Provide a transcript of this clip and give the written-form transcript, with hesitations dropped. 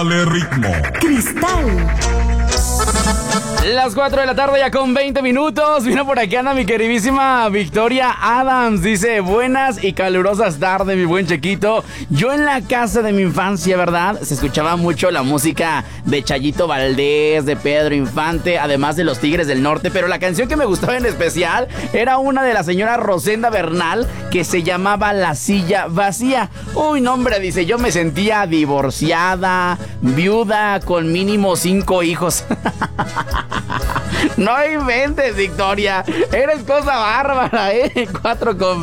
Dale ritmo. Cristal. Las 4 de la tarde ya con 20 minutos. Mira, por aquí anda mi queridísima Victoria Adams. Dice, buenas y calurosas tardes, mi buen Chequito. Yo en la casa de mi infancia, ¿verdad? Se escuchaba mucho la música de Chayito Valdés, de Pedro Infante, además de los Tigres del Norte. Pero la canción que me gustaba en especial era una de la señora Rosenda Bernal, que se llamaba La Silla Vacía. Uy, no, hombre, dice, yo me sentía divorciada, viuda, con mínimo 5 hijos. No inventes, Victoria. Eres cosa bárbara, 4 con